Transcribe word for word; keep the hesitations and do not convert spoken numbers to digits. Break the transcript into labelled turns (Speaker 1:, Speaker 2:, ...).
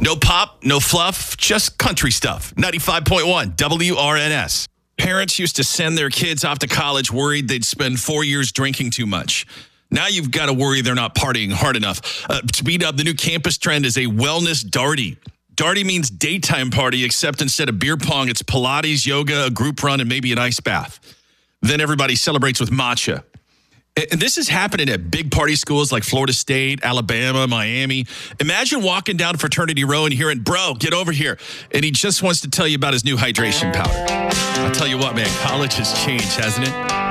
Speaker 1: No pop, no fluff, just country stuff. ninety-five point one W R N S. Parents used to send their kids off to college worried they'd spend four years drinking too much. Now you've got to worry they're not partying hard enough. Uh, to beat up, the new campus trend is a wellness darty. Darty means daytime party, except instead of beer pong, it's Pilates, yoga, a group run, and maybe an ice bath. Then everybody celebrates with matcha. And this is happening at big party schools like Florida State, Alabama, Miami. Imagine walking down Fraternity Row and hearing, bro, get over here. And he just wants to tell you about his new hydration powder. I'll tell you what, man, college has changed, hasn't it?